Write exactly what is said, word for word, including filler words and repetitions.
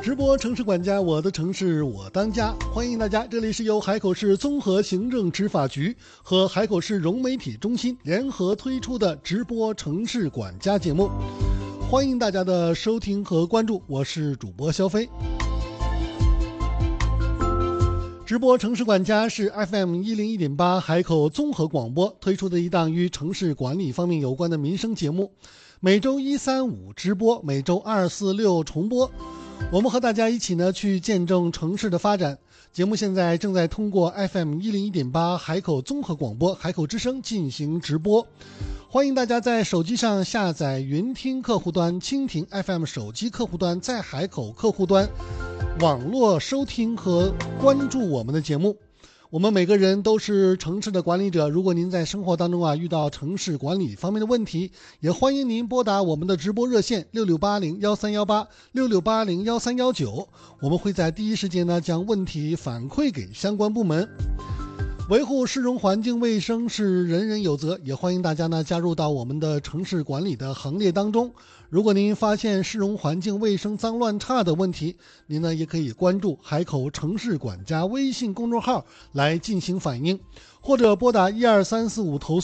直播城市管家，我的城市我当家，欢迎大家！这里是由海口市综合行政执法局和海口市融媒体中心联合推出的直播城市管家节目，欢迎大家的收听和关注，我是主播肖飞。直播城市管家是 F M 一零一点八海口综合广播推出的一档与城市管理方面有关的民生节目，每周一三五直播，每周二四六重播。我们和大家一起呢去见证城市的发展。节目现在正在通过 F M 一零一点八海口综合广播海口之声进行直播，欢迎大家在手机上下载云听客户端、蜻蜓 F M 手机客户端，在海口客户端网络收听和关注我们的节目。我们每个人都是城市的管理者，如果您在生活当中啊遇到城市管理方面的问题，也欢迎您拨打我们的直播热线六六八零幺三幺八六六八零幺三幺九，我们会在第一时间呢将问题反馈给相关部门。维护市容环境卫生是人人有责，也欢迎大家呢加入到我们的城市管理的行列当中。如果您发现市容环境卫生脏乱差的问题，您呢也可以关注海口城市管家微信公众号来进行反映，或者拨打一二三四五投诉